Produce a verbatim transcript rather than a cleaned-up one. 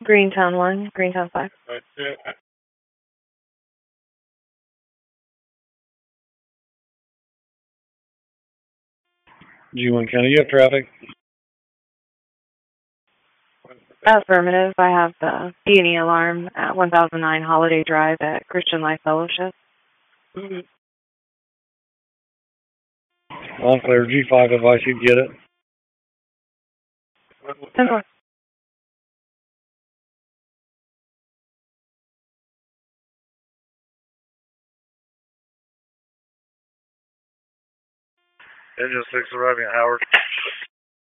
Greentown one, Greentown five. That's it. G one County, you have traffic? Affirmative. I have the D and E alarm at one thousand nine Holiday Drive at Christian Life Fellowship. Montclair, G five advice you get it. ten four. Engine six arriving at Howard.